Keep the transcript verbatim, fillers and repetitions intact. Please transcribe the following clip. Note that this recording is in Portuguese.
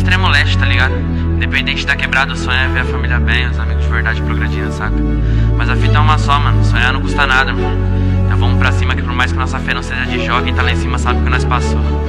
extremo leste, tá ligado? Independente da quebrada, o sonho é ver a família bem, os amigos de verdade progredindo, saca? Mas a fita é uma só, mano. Sonhar não custa nada, mano. Então vamos pra cima que por mais que nossa fé não seja de jogo, quem tá lá em cima sabe o que nós passou.